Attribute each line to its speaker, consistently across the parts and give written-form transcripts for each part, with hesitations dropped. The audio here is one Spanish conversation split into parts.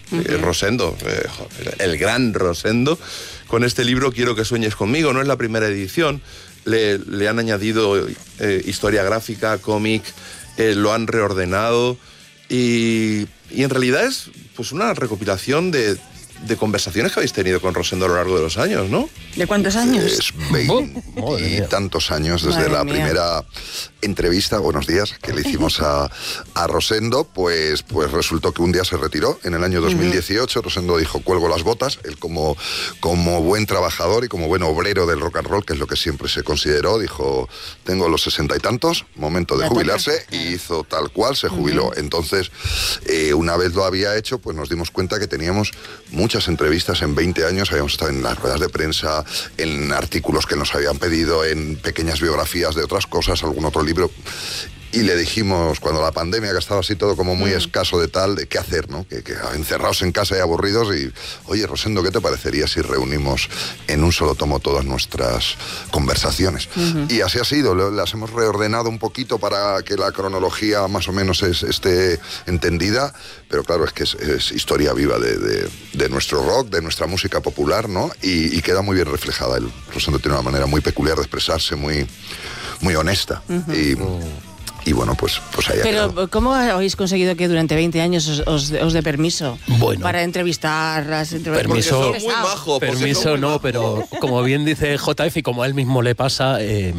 Speaker 1: Rosendo, el gran Rosendo, con este libro Quiero que sueñes conmigo. No es la primera edición, le han añadido historia gráfica, cómic, lo han reordenado y en realidad es pues una recopilación de conversaciones que habéis tenido con Rosendo a lo largo de los años, ¿no?
Speaker 2: ¿De cuántos años?
Speaker 3: Es 20 y tantos años desde la primera entrevista, buenos días, que le hicimos a Rosendo, pues resultó que un día se retiró en el año 2018. Rosendo dijo, cuelgo las botas. Él como buen trabajador y como buen obrero del rock and roll, que es lo que siempre se consideró, dijo, tengo los 60 y tantos, momento de jubilarse, y hizo tal cual, se jubiló. Entonces, una vez lo había hecho, pues nos dimos cuenta que teníamos muchas entrevistas en 20 años, habíamos estado en las ruedas de prensa, en artículos que nos habían pedido, en pequeñas biografías de otras cosas, algún otro libro. Y le dijimos, cuando la pandemia, que estaba así todo como muy escaso de tal, de qué hacer, ¿no? Que encerrados en casa y aburridos, y, oye, Rosendo, ¿qué te parecería si reunimos en un solo tomo todas nuestras conversaciones? Y así ha sido, las hemos reordenado un poquito para que la cronología más o menos esté entendida, pero claro, es que es historia viva de nuestro rock, de nuestra música popular, ¿no? Y queda muy bien reflejada. Rosendo tiene una manera muy peculiar de expresarse, muy honesta. Y bueno, pues ahí ha quedado.
Speaker 2: Pero ¿cómo habéis conseguido que durante 20 años os dé permiso para entrevistar las entrevistas?
Speaker 1: Permiso, muy majo.
Speaker 4: Permiso no, pero como bien dice JF y como a él mismo le pasa,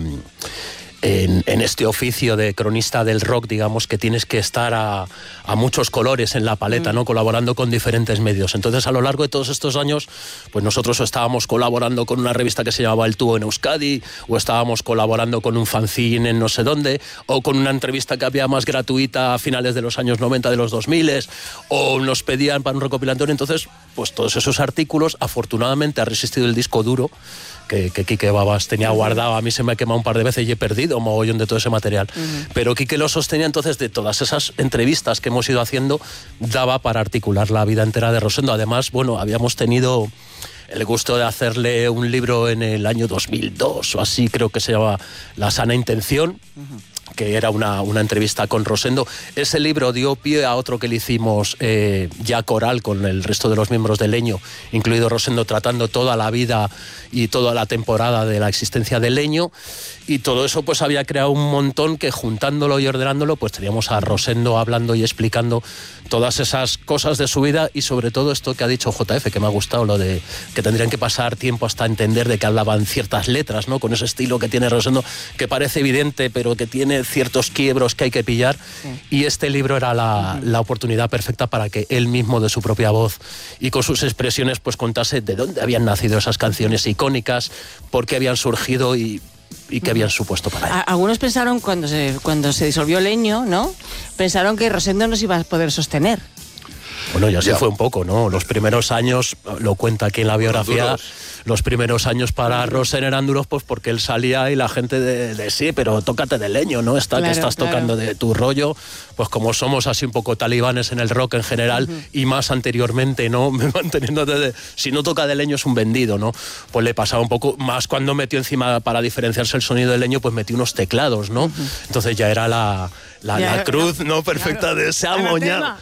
Speaker 4: en este oficio de cronista del rock, digamos que tienes que estar a muchos colores en la paleta, ¿no? Colaborando con diferentes medios. Entonces, a lo largo de todos estos años, pues nosotros estábamos colaborando con una revista que se llamaba El Tubo en Euskadi, o estábamos colaborando con un fanzine en no sé dónde, o con una entrevista que había más gratuita a finales de los años 90 de los 2000, o nos pedían para un recopilatorio. Entonces, pues todos esos artículos, afortunadamente ha resistido el disco duro que Quique Babas tenía guardado. A mí se me ha quemado un par de veces y he perdido un mogollón de todo ese material. Pero Quique lo sostenía. Entonces, de todas esas entrevistas que hemos ido haciendo, daba para articular la vida entera de Rosendo. Además, bueno, habíamos tenido el gusto de hacerle un libro en el año 2002 o así, creo que se llama La sana intención, que era una entrevista con Rosendo. Ese libro dio pie a otro que le hicimos ya coral con el resto de los miembros de Leño, incluido Rosendo, tratando toda la vida y toda la temporada de la existencia de Leño, y todo eso pues había creado un montón que, juntándolo y ordenándolo, pues teníamos a Rosendo hablando y explicando todas esas cosas de su vida, y sobre todo esto que ha dicho JF, que me ha gustado, lo de que tendrían que pasar tiempo hasta entender de qué hablaban ciertas letras, ¿no? Con ese estilo que tiene Rosendo, que parece evidente, pero que tiene ciertos quiebros que hay que pillar. Y este libro era la oportunidad perfecta para que él mismo, de su propia voz y con sus expresiones, pues contase de dónde habían nacido esas canciones icónicas, por qué habían surgido y qué habían supuesto para él.
Speaker 2: Algunos pensaron, cuando se disolvió Leño, ¿no? Pensaron que Rosendo no se iba a poder sostener.
Speaker 4: Bueno, ya se fue un poco, ¿no? Los primeros años, lo cuenta aquí en la biografía, los primeros años para Rosen eran duros, pues porque él salía y la gente de sí, pero tócate de Leño, ¿no? Que estás tocando de tu rollo, pues como somos así un poco talibanes en el rock en general, y más anteriormente, ¿no? Manteniéndote si no toca de Leño es un vendido, ¿no? Pues le pasaba un poco más cuando metió encima, para diferenciarse el sonido de Leño, pues metió unos teclados, ¿no? Entonces ya era la cruz, ¿no? Perfecta de ese amoñado.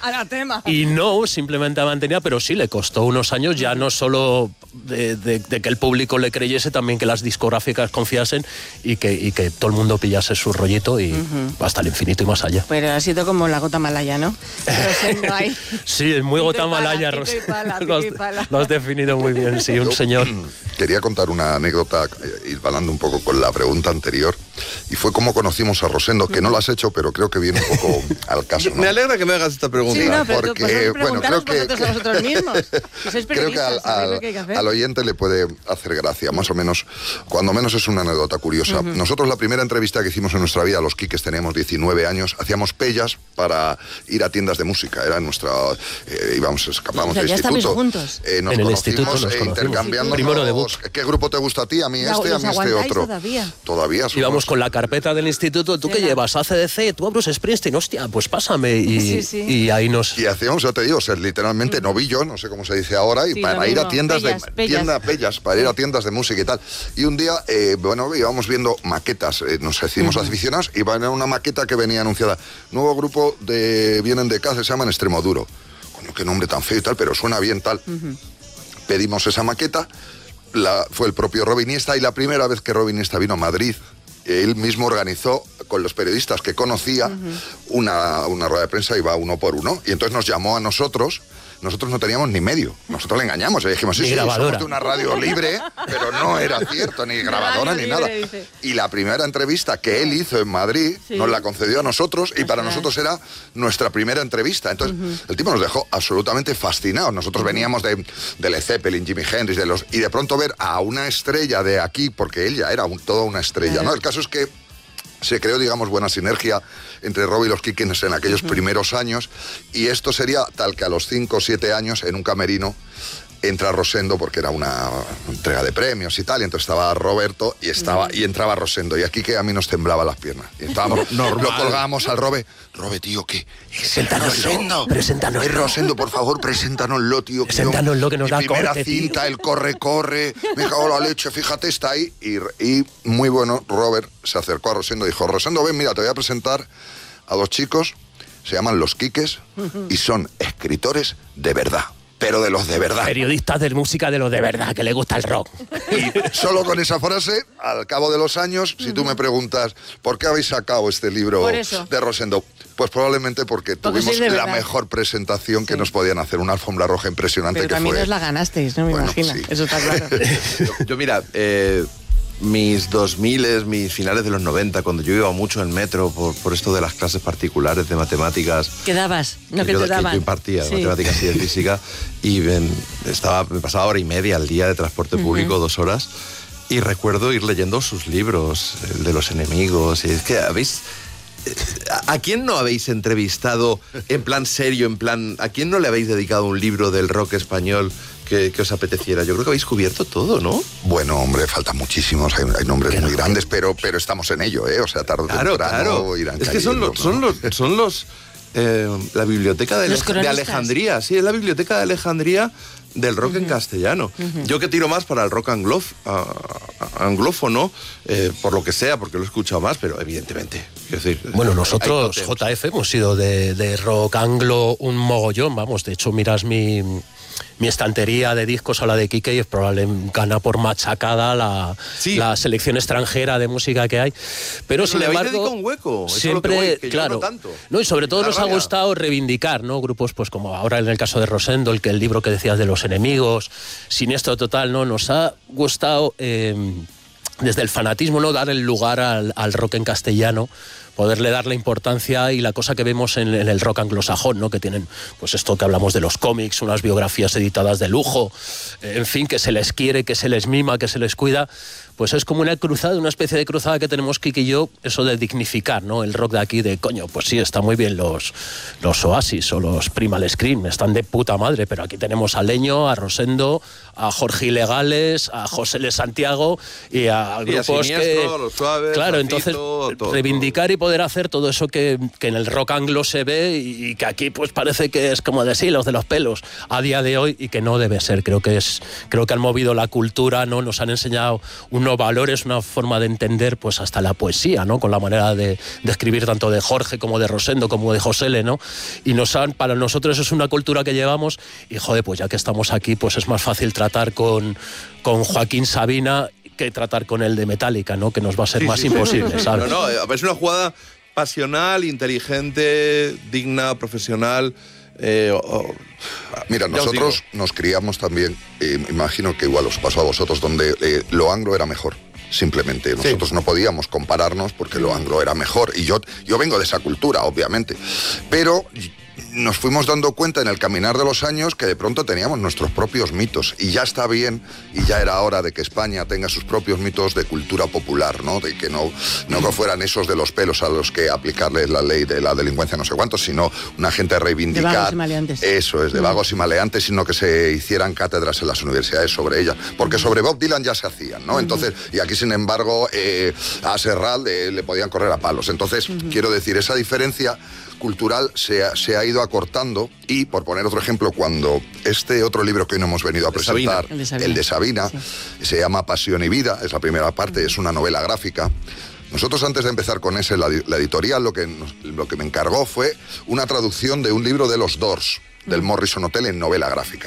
Speaker 4: Y no, simplemente mantenía, pero sí le costó unos años, ya no solo de que el público le creyese, también que las discográficas confiasen y que todo el mundo pillase su rollito y hasta el infinito y más allá.
Speaker 2: Pero ha sido como la gota malaya, ¿no?
Speaker 4: Sí, es muy gota malaya, Rosendo. Lo has definido muy bien, sí, un señor.
Speaker 3: Quería contar una anécdota, ir balando un poco con la pregunta anterior, y fue cómo conocimos a Rosendo, que no lo has hecho, pero creo que viene un poco al caso, ¿no?
Speaker 1: Me alegra que me hagas esta pregunta.
Speaker 2: Sí, no, pero
Speaker 3: porque,
Speaker 2: bueno, creo que a vosotros mismos.
Speaker 3: Creo que al oyente le puede hacer gracia, más o menos, cuando menos es una anécdota curiosa. Nosotros, la primera entrevista que hicimos en nuestra vida, los Quiques teníamos 19 años, hacíamos pellas para ir a tiendas de música, era nuestra, escapábamos del instituto.
Speaker 2: Juntos.
Speaker 3: Nos
Speaker 4: en el
Speaker 3: instituto
Speaker 4: nos conocimos,
Speaker 3: intercambiando.
Speaker 4: Primero debut.
Speaker 3: ¿Qué grupo te gusta a ti? A mí a mí este otro. Todavía
Speaker 4: íbamos con la carpeta del instituto. ¿Tú qué llevas? ACDC, tú a Bruce Springsteen, hostia, pues pásame. Y ahí nos...
Speaker 3: Y hacíamos, ya te digo, literalmente novillo, no sé cómo se dice ahora, y para ir a tiendas para ir a tiendas de música y tal. Y un día, íbamos viendo maquetas, nos hicimos aficionados, y iba a una maqueta que venía anunciada. Nuevo grupo vienen de Cáceres, se llaman Extremoduro. coño, qué nombre tan feo y tal, pero suena bien tal. Pedimos esa maqueta, fue el propio Rob Iniesta, y la primera vez que Rob Iniesta vino a Madrid, él mismo organizó con los periodistas que conocía una rueda de prensa, iba uno por uno, y entonces nos llamó a nosotros. Nosotros no teníamos ni medio, nosotros le engañamos, le dijimos, sí, somos de una radio libre, pero no era cierto, ni grabadora ni nada. Y la primera entrevista que él hizo en Madrid nos la concedió a nosotros, y para nosotros era nuestra primera entrevista. Entonces, el tipo nos dejó absolutamente fascinados. Nosotros veníamos de Led Zeppelin, Jimi Hendrix, y de pronto ver a una estrella de aquí, porque él ya era toda una estrella, ¿no? El caso es que se creó, digamos, buena sinergia entre Rob y los Kikens en aquellos primeros años, y esto sería tal que a los 5 o 7 años, en un camerino, entra Rosendo, porque era una entrega de premios y tal, y entonces estaba Roberto y entraba Rosendo, y aquí que a mí nos temblaba las piernas. Y estábamos, lo colgábamos al Robe, tío, ¿qué?
Speaker 4: Preséntanoslo.
Speaker 3: Es Rosendo, por favor, preséntanoslo, tío.
Speaker 4: Preséntanoslo, que nos da
Speaker 3: primera
Speaker 4: corte,
Speaker 3: cinta, el corre, me cago la leche, fíjate, está ahí. Y muy bueno, Robert se acercó a Rosendo y dijo, Rosendo, ven, mira, te voy a presentar a 2 chicos, se llaman Los Quiques, y son escritores de verdad. Pero de los de verdad.
Speaker 4: Periodistas de música de los de verdad, que le gusta el rock.
Speaker 3: Y solo con esa frase, al cabo de los años, si tú me preguntas, ¿por qué habéis sacado este libro de Rosendo? Pues probablemente porque tuvimos la mejor presentación que nos podían hacer, una alfombra roja impresionante.
Speaker 2: Pero también os la ganasteis, ¿no? Me imagino. Sí. Eso está claro.
Speaker 1: yo mira, mis 2000, mis finales de los 90, cuando yo iba mucho en metro por esto de las clases particulares de matemáticas.
Speaker 2: ¿Qué dabas? No, que te daban.
Speaker 1: Que impartía, matemáticas y de física, y me pasaba hora y media al día de transporte público, 2 horas, y recuerdo ir leyendo sus libros, el de los enemigos, y es que ¿a quién no habéis entrevistado en plan serio, ¿a quién no le habéis dedicado un libro del rock español que os apeteciera? Yo creo que habéis cubierto todo, ¿no?
Speaker 3: Bueno, hombre, faltan muchísimos, hay nombres muy grandes, pero estamos en ello, ¿eh? O sea, tarde o temprano irán cayendo.
Speaker 1: Es que son los la biblioteca de Alejandría, sí, es la biblioteca de Alejandría del rock en castellano. Yo que tiro más para el rock anglófono, por lo que sea, porque lo he escuchado más, pero evidentemente. Es decir,
Speaker 4: bueno, nosotros, JF, hemos sido de rock anglo un mogollón, vamos, de hecho, miras mi estantería de discos a la de Quique y es probable gana por machacada la selección extranjera de música que hay. Pero sin embargo,
Speaker 1: le habéis dedicado un hueco.
Speaker 4: Siempre,
Speaker 1: que
Speaker 4: claro.
Speaker 1: No tanto.
Speaker 4: No, y sobre todo nos ha gustado reivindicar, ¿no? Grupos, pues como ahora en el caso de Rosendo, el libro que decías de los enemigos, Siniestro Total, ¿no? Nos ha gustado desde el fanatismo, ¿no? Dar el lugar al rock en castellano, poderle dar la importancia y la cosa que vemos en el rock anglosajón, ¿no? Que tienen, pues esto que hablamos de los cómics, unas biografías editadas de lujo, en fin, que se les quiere, que se les mima, que se les cuida. Pues es como una cruzada, una especie de cruzada que tenemos Kike y yo, eso de dignificar, ¿no? El rock de aquí, de coño, pues sí, está muy bien los Oasis o los Primal Scream, están de puta madre, pero aquí tenemos a Leño, a Rosendo, a Jorge Ilegales, a José L. Santiago y a grupos
Speaker 1: Siniestro, Los Suaves,
Speaker 4: claro,
Speaker 1: Rafito,
Speaker 4: entonces
Speaker 1: todo,
Speaker 4: reivindicar y poder hacer todo eso que en el rock anglo se ve y que aquí pues parece que es como decir los de los pelos a día de hoy y que no debe ser. Creo que han movido la cultura, ¿no? Nos han enseñado unos valores, una forma de entender pues hasta la poesía, ¿no? Con la manera de escribir tanto de Jorge como de Rosendo como de José L, ¿no? Y para nosotros es una cultura que llevamos y joder, pues ya que estamos aquí pues es más fácil tratar con Joaquín Sabina que tratar con el de Metallica, ¿no? Que nos va a ser más imposible, ¿sabes?
Speaker 1: No, es una jugada pasional, inteligente, digna, profesional.
Speaker 3: Mira, nosotros nos criamos también, imagino que igual os pasó a vosotros, donde lo anglo era mejor. Simplemente, nosotros no podíamos compararnos porque lo anglo era mejor. Y yo vengo de esa cultura, obviamente. Pero nos fuimos dando cuenta en el caminar de los años que de pronto teníamos nuestros propios mitos. Y ya está bien, y ya era hora de que España tenga sus propios mitos de cultura popular, ¿no? De que no fueran esos de los pelos a los que aplicarles la ley de la delincuencia no sé cuántos, sino una gente a reivindicar.
Speaker 2: De vagos y maleantes.
Speaker 3: Eso es, de vagos y maleantes, sino que se hicieran cátedras en las universidades sobre ellas. Porque sobre Bob Dylan ya se hacían, ¿no? Entonces, y aquí sin embargo a Serrat le podían correr a palos. Entonces, quiero decir, esa diferencia cultural se ha ido acortando y, por poner otro ejemplo, cuando este otro libro que hoy no hemos venido a presentar, el de Sabina, se llama Pasión y Vida, es la primera parte, es una novela gráfica. Nosotros antes de empezar con la editorial lo que me encargó fue una traducción de un libro de los Doors, del Morrison Hotel en novela gráfica.